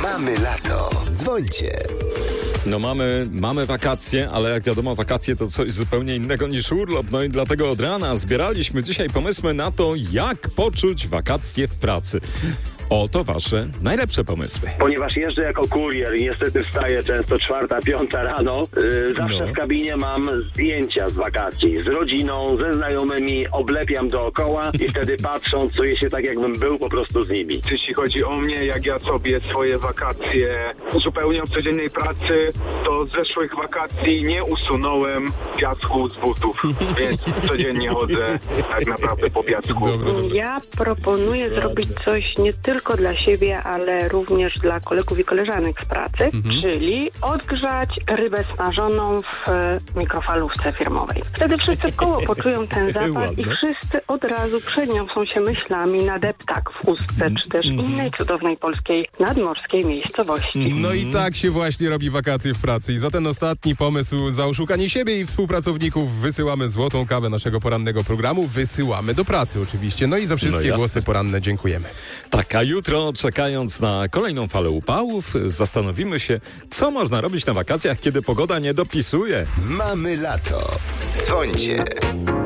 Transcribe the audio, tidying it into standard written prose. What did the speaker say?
Mamy lato. Dzwońcie. No mamy wakacje, ale jak wiadomo, wakacje to coś zupełnie innego niż urlop. No i dlatego od rana zbieraliśmy dzisiaj pomysły na to, jak poczuć wakacje w pracy. Oto wasze najlepsze pomysły. Ponieważ jeżdżę jako kurier i niestety wstaję często 4, 5 rano, zawsze w kabinie mam zdjęcia z wakacji, z rodziną, ze znajomymi, oblepiam dookoła i wtedy patrząc, czuję się tak, jakbym był po prostu z nimi. Jeśli chodzi o mnie, jak ja sobie swoje wakacje uzupełniam w codziennej pracy, to z zeszłych wakacji nie usunąłem piasku z butów, więc codziennie chodzę tak naprawdę po piasku. Ja proponuję zrobić coś nie tylko dla siebie, ale również dla kolegów i koleżanek z pracy, czyli odgrzać rybę smażoną w mikrofalówce firmowej. Wtedy wszyscy w koło poczują ten zapach i wszyscy od razu przeniosą się myślami na deptak w Ustce, czy też innej cudownej polskiej nadmorskiej miejscowości. No i tak się właśnie robi wakacje w pracy. I za ten ostatni pomysł, za oszukanie siebie i współpracowników wysyłamy złotą kawę naszego porannego programu. Wysyłamy do pracy oczywiście. No i za wszystkie głosy poranne dziękujemy. Tak, a jutro, czekając na kolejną falę upałów, zastanowimy się, co można robić na wakacjach, kiedy pogoda nie dopisuje. Mamy lato. Dzwońcie.